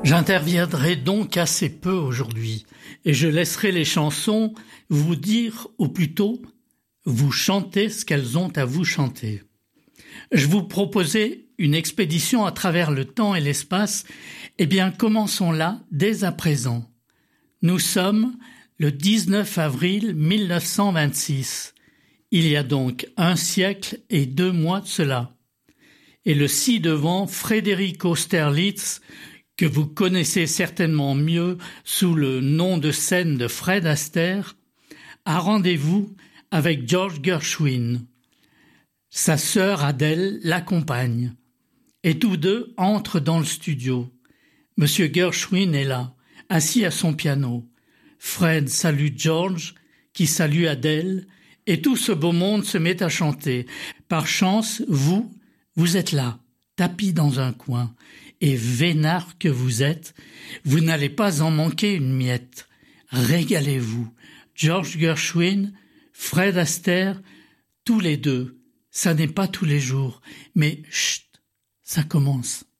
J'interviendrai donc assez peu aujourd'hui, et je laisserai les chansons vous dire, ou plutôt, vous chanter ce qu'elles ont à vous chanter. Je vous proposais une expédition à travers le temps et l'espace, eh bien commençons là dès à présent. Nous sommes le 19 avril 1926. Il y a donc 1 siècle et 2 mois de cela. Et le ci-devant Frédéric Austerlitz, que vous connaissez certainement mieux sous le nom de scène de Fred Astaire, a rendez-vous avec George Gershwin. Sa sœur Adèle l'accompagne, et tous deux entrent dans le studio. Monsieur Gershwin est là, assis à son piano. Fred salue George, qui salue Adèle, et tout ce beau monde se met à chanter. Par chance, vous êtes là, tapis dans un coin, et vénard que vous êtes, vous n'allez pas en manquer une miette. Régalez-vous. George Gershwin, Fred Astaire, tous les deux. Ça n'est pas tous les jours, mais chut, ça commence.